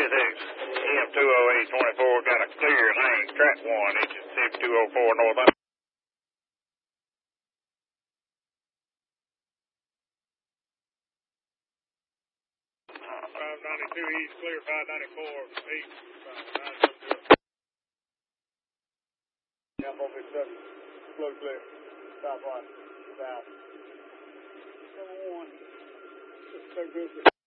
EM20824 got a clear lane, track 1, engine 6204 north. 592 east, clear 594 east, 970. Tempo 57, slow clear, stop right, south. 1, just so good.